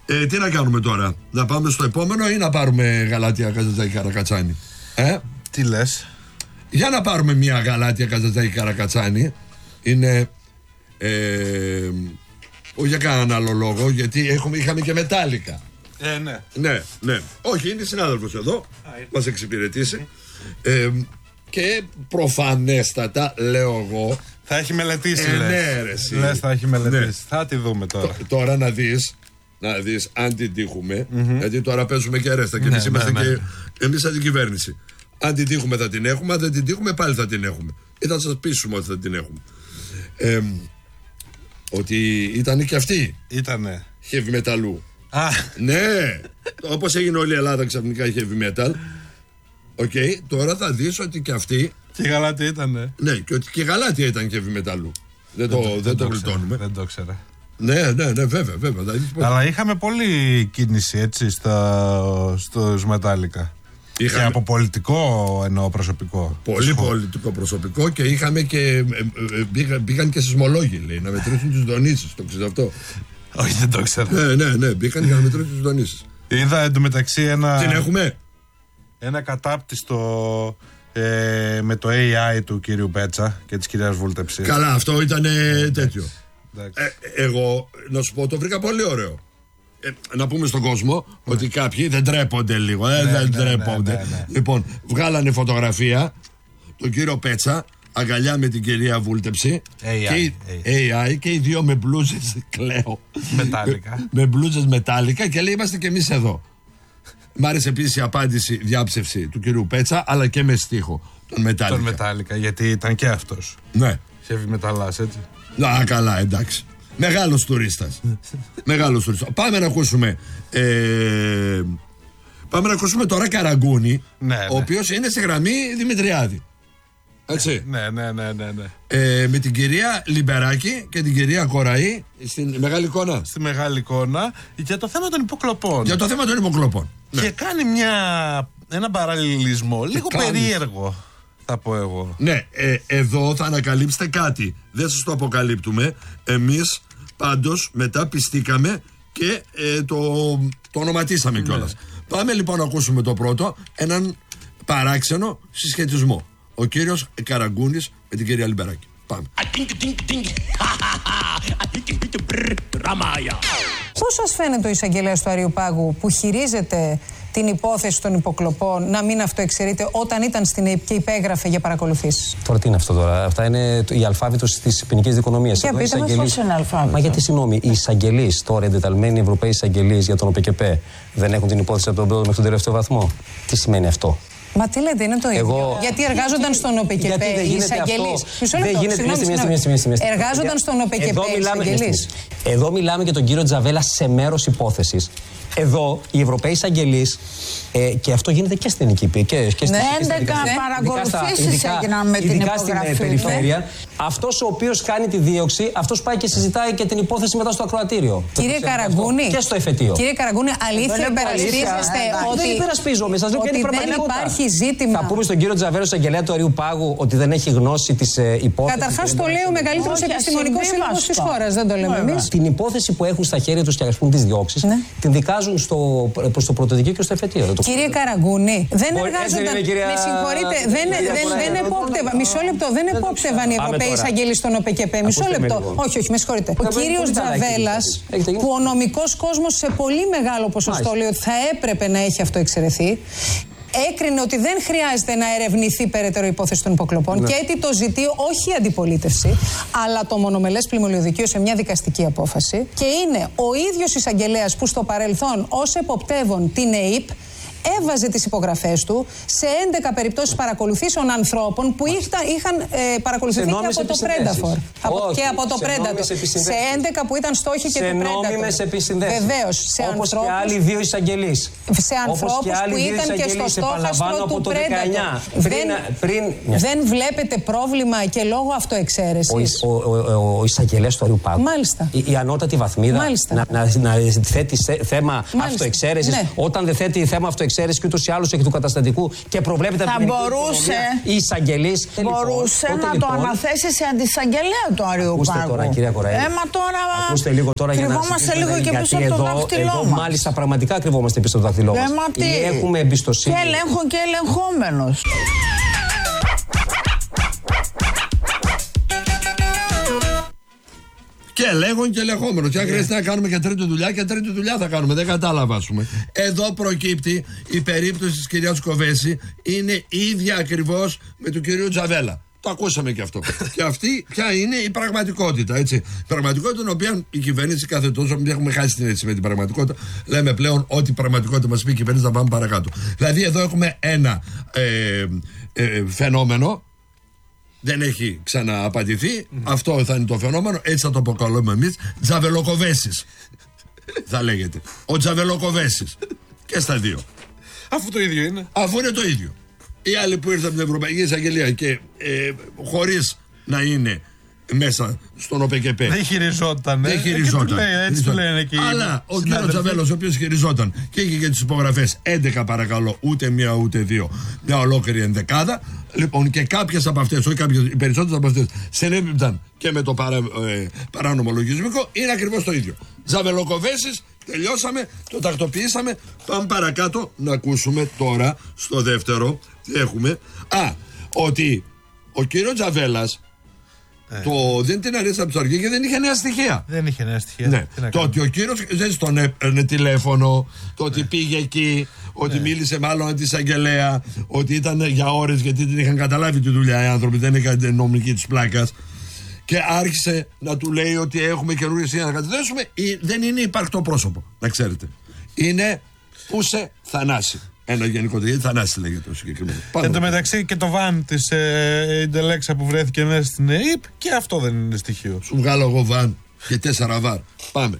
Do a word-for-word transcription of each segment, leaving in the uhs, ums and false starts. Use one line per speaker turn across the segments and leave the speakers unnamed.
Ε, τι να κάνουμε τώρα, να πάμε στο επόμενο ή να πάρουμε Γαλάτια Καζαντζάκη Καρακατσάνη? Ε?
Τι λες?
Για να πάρουμε μια Γαλάτια Καζαντζάκη Καρακατσάνη. Είναι ε, όχι για κανέναν άλλο λόγο, γιατί έχουμε, είχαμε και Μετάλλικα.
Ε, ναι.
Ναι, ναι. Όχι, είναι συνάδελφος εδώ, μας εξυπηρετήσει. Ε, και προφανέστατα, λέω εγώ,
θα έχει μελετήσει,
ε,
λες.
Ναι, ρε, εσύ.
Λες, θα έχει μελετήσει. Ναι. Θα τη δούμε τώρα.
Τ, τώρα να δεις, να δεις αν την τύχουμε, mm-hmm. γιατί τώρα παίζουμε και ρέστα και
ναι,
εμείς είμαστε
ναι, ναι.
και εμείς σαν την κυβέρνηση. Αν την τύχουμε θα την έχουμε, αν δεν την τύχουμε πάλι θα την έχουμε. Ή θα σας πείσουμε ότι θα την έχουμε. Ε, ότι ήταν και αυτή.
Ήτανε.
Heavy metalού.
Α.
Ναι, όπως έγινε όλη η Ελλάδα ξαφνικά heavy metal. Οκ, okay, τώρα θα δεις ότι και αυτή.
Και η Γαλάτια ήτανε.
Ναι, και ότι και η Γαλάτια ήταν heavy metalού. Δεν, δεν το, δεν δεν το γλιτώνουμε.
Δεν το ξέρα.
Ναι, ναι, ναι, βέβαια, βέβαια.
Αλλά είχαμε πολλή κίνηση έτσι στα, στους Μετάλλικα. Είχαμε... Και από πολιτικό εννοώ προσωπικό.
Πολύ Σχο... πολιτικό προσωπικό και είχαμε και. Ε, ε, πήγαν, πήγαν και σεισμολόγοι, λέει, να μετρήσουν τις δονήσεις. Το ξέρεις αυτό?
Όχι, δεν το ξέρω.
Ναι, ναι, ναι, πήγαν για να μετρήσουν τις δονήσεις.
Είδα εντωμεταξύ ένα.
Την έχουμε.
Ένα κατάπτυστο ε, με το έι άι του κύριου Πέτσα και της κυρίας Βούλτεψη.
Καλά, αυτό ήταν ε, τέτοιο. Ε, εγώ, να σου πω, το βρήκα πολύ ωραίο. Ε, να πούμε στον κόσμο mm. ότι κάποιοι δεν τρέπονται λίγο. Ε,
ναι,
δεν
ναι,
τρέπονται.
Ναι, ναι, ναι.
Λοιπόν, βγάλανε φωτογραφία τον κύριο Πέτσα αγκαλιά με την κυρία Βούλτεψη
έι άι,
και, έι άι, και οι δύο με μπλούζες, κλαίω,
μετάλλικα.
με μπλούζες μετάλλικα και λέει είμαστε και εμείς εδώ. Μ' άρεσε επίσης η απάντηση, διάψευση του κυρίου Πέτσα, αλλά και με στίχο τον Μετάλλικα.
Τον Μετάλλικα, γιατί ήταν και αυτός.
Ναι.
Heavy μεταλλάς, έτσι.
Α, καλά, εντάξει. Μεγάλος τουρίστας. Μεγάλος τουρίστας. Πάμε να ακούσουμε. Ε, πάμε να ακούσουμε τώρα Καραγκούνη,
ναι, ναι.
ο οποίος είναι στη γραμμή Δημητριάδη. Έτσι.
Ναι, ναι, ναι, ναι, ναι.
Ε, με την κυρία Λιμπεράκη και την κυρία Κοραή στην μεγάλη εικόνα.
Στη μεγάλη εικόνα για το θέμα των υποκλοπών.
Για το θέμα των υποκλοπών.
Και ναι. κάνει μια, ένα παραλληλισμό λίγο κάνεις. περίεργο, θα πω εγώ.
Ναι, ε, εδώ θα ανακαλύψετε κάτι. Δεν σας το αποκαλύπτουμε. Εμείς πάντως μετά πιστήκαμε και ε, το, το ονοματίσαμε ναι. κιόλας. Πάμε λοιπόν να ακούσουμε το πρώτο, έναν παράξενο συσχετισμό. Ο κύριος Καραγκούνης με την κυρία Λιμπεράκη. Πάμε.
Πώς σας φαίνεται ο εισαγγελέας του Αριουπάγου που χειρίζεται την υπόθεση των υποκλοπών να μην αυτοεξαιρείται όταν ήταν στην ΕΕΠ και υπέγραφε για παρακολουθήσεις?
Τώρα τι είναι αυτό τώρα? Αυτά είναι η αλφάβητος της ποινικής δικονομίας.
Για πείτε μας πώς είναι αλφάβητο.
Μα γιατί συγγνώμη, οι εισαγγελείς τώρα, εντεταλμένοι Ευρωπαίοι εισαγγελείς για τον ΟΠΚΠ, δεν έχουν την υπόθεση από τον πρώτο μέχρι τον τελευταίο βαθμό? Τι σημαίνει αυτό?
Μα τι λέτε, είναι το ίδιο.
Εγώ...
Γιατί εργάζονταν στον ΟΠΚΠ οι εισαγγελείς. Μισό λεπτό. Εργάζονταν στον ΟΠΚΠ οι εισαγγελείς.
Εδώ μιλάμε για τον κύριο Τζαβέλα σε μέρος υπόθεσης. Εδώ οι Ευρωπαίοι εισαγγελείς, ε, και αυτό γίνεται και στην Νικήπη και, και
ναι, έντεκα παρακολουθήσεις έγιναν με την υπογραφή.
Ειδικά στην περιφέρεια. Ναι. Αυτός ο οποίος κάνει τη δίωξη, αυτός πάει και συζητάει και την υπόθεση μετά στο ακροατήριο.
Κύριε Καραγκούνη,
και στο εφετείο.
Κύριε Καραγκούνη, αλήθεια υπερασπίζεστε ότι
δεν υπερασπίζομαι, σας λέω
ότι δεν υπάρχει ζήτημα?
Θα πούμε στον κύριο Τζαβέλο, εισαγγελέα του Αριουπάγου, ότι δεν έχει γνώση της ε, υπόθεσης.
Καταρχάς το λέει ο μεγαλύτερος επιστημονικός σύλλογος της χώρας, δεν το λέμε εμείς.
Την υπόθεση που έχουν στα χέρια τους και ας πούμε τις διώξεις, την δικάζουν στο, προς το πρωτοδικείο και στο εφετείο.
Κύριε Καραγκούνη, δεν εργάζονταν. Με συγχωρείτε, δεν επόπτευαν. Μισό λεπτό, δεν επόπτευαν οι Ευρωπαίοι εισαγγελείς στον ΟΠΚΠ. Μισό λεπτό. Όχι, όχι, με συγχωρείτε. Ο κύριος Τζαβέλας, που ο νομικός κόσμος σε πολύ μεγάλο ποσοστό λέει ότι θα έπρεπε να έχει αυτό εξαιρεθεί, έκρινε ότι δεν χρειάζεται να ερευνηθεί περαιτέρω υπόθεση των υποκλοπών ναι. και έτσι το ζητεί όχι η αντιπολίτευση, αλλά το μονομελές πλημμυλιοδικείο σε μια δικαστική απόφαση. Και είναι ο ίδιος εισαγγελέας που στο παρελθόν ως εποπτεύων την ΕΕΠ έβαζε τις υπογραφές του σε έντεκα περιπτώσεις παρακολουθήσεων ανθρώπων που είχαν, είχαν ε, παρακολουθηθεί και από το Πρένταφορ. Και από το Πρέντατο. Σε έντεκα που ήταν στόχοι και του Πρέντατο.
Σε νόμιμες επισυνδέσεις.
Βεβαίως.
Όπως και άλλοι δύο εισαγγελείς.
Σε ανθρώπους που ήταν και στο στόχαστρο του Πρέντατο. Δεν, πριν... δεν βλέπετε πρόβλημα και λόγω αυτοεξαίρεσης?
Ο, ο, ο, ο εισαγγελέας του Αριουπάγου.
Μάλιστα.
Η, η ανώτατη βαθμίδα.
Μάλιστα.
Να, να, να θέτει θέμα αυτοεξαίρεσης. Ναι. Όταν δεν θέτει θέμα αυτοεξαίρεσης, εξαίρεση και ούτως ή άλλως έχει του καταστατικού και προβλέπεται
θα
από την
μπορούσε
η εισαγγελής.
Μπορούσε
λοιπόν,
να
λοιπόν,
το αναθέσει σε αντισαγγελέα του Αριού Πάγου.
Ακούστε τώρα, κυρία Κοραή.
Έμα τώρα.
Ακούστε λίγο τώρα για να
κρυβόμαστε λίγο και πίσω από το δάχτυλό μας.
Εδώ μάλιστα πραγματικά κρυβόμαστε πίσω από το δάχτυλό μας.
Έμα τι.
Έχουμε εμπιστοσύνη.
Και ελέγχον και ελεγχόμενος.
Και ελέγχον και ελεγχόμενο. Και αν χρειάζεται να κάνουμε και τρίτη δουλειά, και τρίτη δουλειά θα κάνουμε. Δεν κατάλαβα, ας πούμε. Εδώ προκύπτει η περίπτωση της κυρίας Κοβέση. Είναι ίδια ακριβώς με του κυρίου Τζαβέλα. Το ακούσαμε και αυτό. Και αυτή ποια είναι η πραγματικότητα, έτσι. Η πραγματικότητα την οποία η κυβέρνηση κάθε τόσο, μην έχουμε χάσει την αίσθηση με την πραγματικότητα, λέμε πλέον ότι η πραγματικότητα μας πει η κυβέρνηση, θα πάμε παρακάτω. Δηλαδή εδώ έχουμε ένα ε, ε, φαινόμενο. Δεν έχει ξανααπαντηθεί. Mm-hmm. Αυτό θα είναι το φαινόμενο. Έτσι θα το αποκαλούμε εμείς. Τζαβελοκοβέσεις. Θα λέγεται. Ο Τζαβελοκοβέσεις. Και στα δύο.
Αφού το ίδιο είναι.
Αφού είναι το ίδιο. Οι άλλοι που ήρθαν από την Ευρωπαϊκή Εισαγγελία και ε, χωρίς να είναι μέσα στον ΟΠΕΚΕΠΕ.
Δεν χειριζόταν.
Δεν χειριζόταν.
Ε, έτσι του λένε και
αλλά ο κ. Τζαβέλος, ο οποίος χειριζόταν και είχε και τις υπογραφές έντεκα παρακαλώ, ούτε μία ούτε δύο, μια ολόκληρη ενδεκάδα. Λοιπόν, και κάποιες από αυτές, όχι κάποιες, οι περισσότερες από αυτές, συνέπιπταν και με το παρα, ε, παράνομο λογισμικό, είναι ακριβώς το ίδιο. Τζαβελοκοβέσεις, τελειώσαμε, το τακτοποιήσαμε. Πάμε παρακάτω να ακούσουμε τώρα στο δεύτερο τι έχουμε. Α, ότι ο κύριος Τζαβέλας Ε. το δεν την αρέσει από το αρχή και δεν είχε νέα στοιχεία.
Δεν είχε νέα στοιχεία.
Ναι. Το ότι ο κύριος δεν στον έπαιρνε τηλέφωνο, το ότι ναι. πήγε εκεί, ότι ναι. μίλησε μάλλον τη εισαγγελέα, ότι ήταν για ώρες γιατί την είχαν καταλάβει τη δουλειά οι άνθρωποι, δεν είχαν νομική της πλάκας. Και άρχισε να του λέει ότι έχουμε καινούργια στοιχεία να καταθέσουμε. Δεν είναι υπαρκτό πρόσωπο, να ξέρετε. Είναι Πούσε Θανάση. Ένα γενικό γιατί Θανάση λέγεται το συγκεκριμένο.
Εν τω μεταξύ και το βαν της ε, Ιντελέξα που βρέθηκε μέσα στην ΕΕΠ και αυτό δεν είναι στοιχείο.
Σου βγάλω εγώ βαν και τέσσερα βαρ. Πάμε.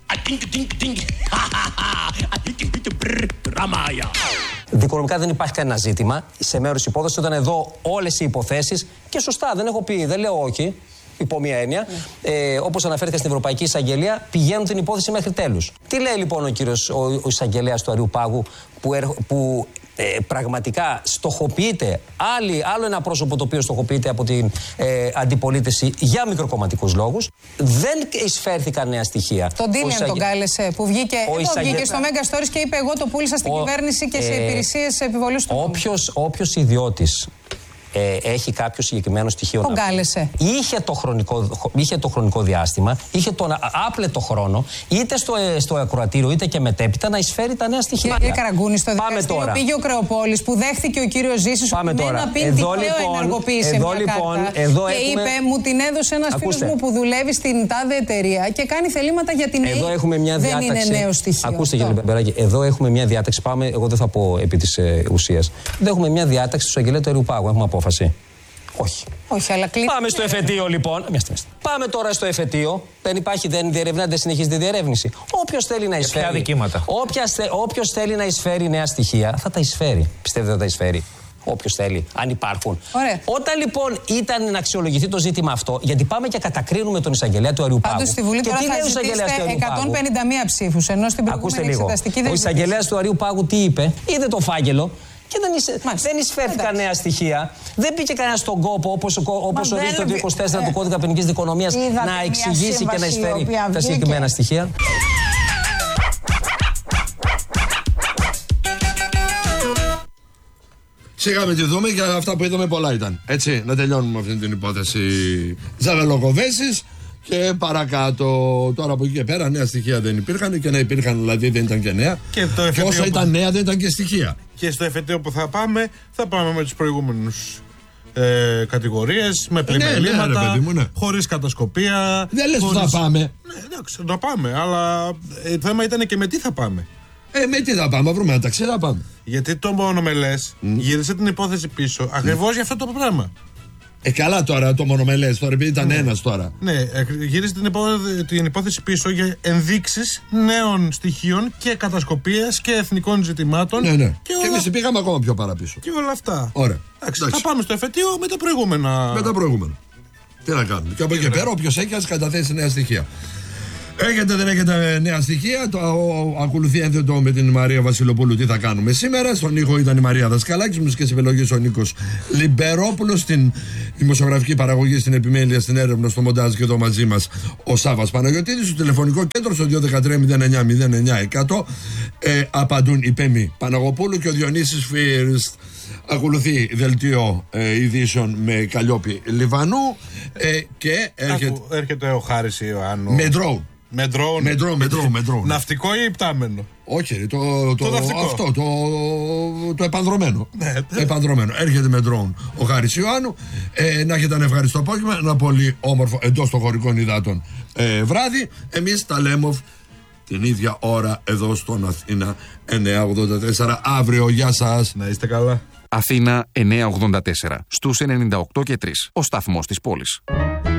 Δικονομικά δεν υπάρχει κανένα ζήτημα. Σε μέρος υπόθεση όταν εδώ όλες οι υποθέσεις και σωστά δεν έχω πει, δεν λέω όχι. Υπό μία έννοια, mm. ε, όπως αναφέρθηκε στην Ευρωπαϊκή Εισαγγελία, πηγαίνουν την υπόθεση μέχρι τέλους. Τι λέει λοιπόν ο κύριος ο, ο εισαγγελέας του Αριού Πάγου, που, ερ, που ε, πραγματικά στοχοποιείται, άλλη, άλλο ένα πρόσωπο το οποίο στοχοποιείται από την ε, αντιπολίτευση για μικροκομματικούς λόγους, δεν εισφέρθηκαν νέα στοιχεία.
Τον Τίλιαν εισαγε... τον κάλεσε, που βγήκε, εδώ εισαγε... βγήκε στο Mega Stories και είπε: εγώ το πούλησα στην ο, κυβέρνηση και ε, σε υπηρεσίες επιβολής του.
Όποιος, όποιος ιδιώτης Ε, έχει κάποιο συγκεκριμένο στοιχείο.
Τον κάλεσε.
Είχε το χρονικό, είχε το χρονικό διάστημα, είχε τον άπλετο χρόνο, είτε στο, στο ακροατήριο είτε και μετέπειτα να εισφέρει τα νέα στοιχεία.
Κύριε Καραγκούνη, στο δικαστήριο πήγε ο Κρεοπόλης που δέχθηκε ο κύριος Ζήσης ότι με ένα πίντη πλέον ενεργοποίησε μια
λοιπόν,
κάρτα
εδώ
και
έχουμε...
είπε μου την έδωσε ένας φίλος μου που δουλεύει στην τάδε εταιρεία και κάνει θελήματα για την ΕΕΠ.
Εδώ έχουμε μια
δεν
διάταξη.
Είναι νέο στοιχείο.
Ακούστε κύριε Μπεράκη, εδώ έχουμε μια διάταξη. Πάμε, εγώ δεν θα πω επί της ε, ουσίας. Εδώ έχουμε μια διάταξη του εισαγγελέα του Αριού Πάγου. Έχουμε απόφαση. Όχι.
Όχι, αλλά κλείνει.
Πάμε στο εφετείο λοιπόν. Μιαστε, μιαστε. Πάμε τώρα στο εφετείο. Δεν υπάρχει, δεν διερευνάται, δεν συνεχίζεται η διερεύνηση. Όποιος θέλει να εισφέρει.
Ποια δικήματα.
Όποιος θέλει να εισφέρει νέα στοιχεία θα τα εισφέρει. Πιστεύετε θα τα εισφέρει. Όποιος θέλει, αν υπάρχουν.
Ωραία.
Όταν λοιπόν ήταν να αξιολογηθεί το ζήτημα αυτό, γιατί πάμε και κατακρίνουμε τον εισαγγελέα του Αριού Πάγου.
Πάντως στη Βουλή τώρα θα ζητήσετε εκατόν πενήντα μία ψήφους, ενώ στην προηγούμενη εξεταστική δεν.
Ο εισαγγελέας του Αριού Πάγου τι είπε, είδε το φάκελο. Και δεν, εισ... δεν εισφέρθηκαν νέα στοιχεία. Δεν πήγε κανένα στον κόπο, όπως, όπως ορίζει το δύο είκοσι τέσσερα ε, του Κώδικα Ποινικής Δικονομίας, να εξηγήσει και να εισφέρει τα συγκεκριμένα στοιχεία.
Σιγά με τη δούμε και αυτά που είδαμε πολλά ήταν. Έτσι, να τελειώνουμε αυτή την υπόθεση Τζαβελοκοβέσεις. Και παρακάτω, τώρα από εκεί και πέρα, νέα στοιχεία δεν υπήρχαν και να υπήρχαν δηλαδή δεν ήταν και νέα. Και, το και όσα που... ήταν νέα δεν ήταν και στοιχεία.
Και στο εφετείο που θα πάμε, θα πάμε με τους προηγούμενους ε, κατηγορίες, με πλημελήματα, ναι, ναι, ναι. χωρίς κατασκοπία.
Δεν λες
χωρίς...
που θα πάμε.
Ναι, εντάξει, θα πάμε, αλλά ε, το θέμα ήταν και με τι θα πάμε.
Ε, με τι θα πάμε, βρούμε ένα ταξί, θα πάμε.
Γιατί το μονομελές mm. γύρισε την υπόθεση πίσω ακριβώς mm. για αυτό το πράγμα.
Ε, καλά τώρα το μονομελές, τώρα επειδή ήταν ναι. ένας τώρα.
Ναι, γύρισε την, υπό, την υπόθεση πίσω για ενδείξεις νέων στοιχείων και κατασκοπίας και εθνικών ζητημάτων.
Ναι, ναι.
Και,
και
όλα...
εμείς πήγαμε ακόμα πιο παραπίσω.
Και όλα αυτά.
Ωραία.
Εντάξει, θα πάμε στο εφετείο με τα προηγούμενα.
Με τα προηγούμενα. Τι να κάνουμε. Και από εκεί και πέρα, όποιος έχει, ας καταθέσει νέα στοιχεία. Έχετε, δεν έχετε νέα στοιχεία. Το ακολουθεί ένθετο με την Μαρία Βασιλοπούλου. Τι θα κάνουμε σήμερα. Στον ήχο ήταν η Μαρία Δασκαλάκης, μουσικές επιλογές ο Νίκος Λιμπερόπουλος. Στην δημοσιογραφική παραγωγή, στην επιμέλεια, στην έρευνα, στο μοντάζ και εδώ μαζί μας ο Σάββας Παναγιωτίδης. Στο τηλεφωνικό κέντρο στο δύο ένα τρία μηδέν εννιά μηδέν εννιά εκατό ε, απαντούν η Πέμη Παναγοπούλου και ο Διονύσης Φίρστ. Ακολουθεί δελτίο ε, ειδήσεων με Καλλιόπη Λιβανού ε, και έρχεται...
Άκου, έρχεται ο Χάρης Ιωάννου.
Με drone.
Με drone.
Με drone, με drone, με drone.
Ναυτικό ή υπτάμενο?
Όχι, το, το,
το
αυτό, το, το επανδρωμένο.
Ναι, ναι.
Επανδρωμένο. Έρχεται με drone ο Χάρης Ιωάννου. Ε, να έχετε ένα ευχαριστώ απόγευμα, ένα πολύ όμορφο εντός των χωρικών υδάτων ε, βράδυ. Εμείς τα λέμε την ίδια ώρα εδώ στον Αθήνα εννιά ογδόντα τέσσερα αύριο. Γεια σας.
Να είστε καλά.
Αθήνα εννιά ογδόντα τέσσερα στους ενενήντα οκτώ και τρία. Ο σταθμός της πόλης.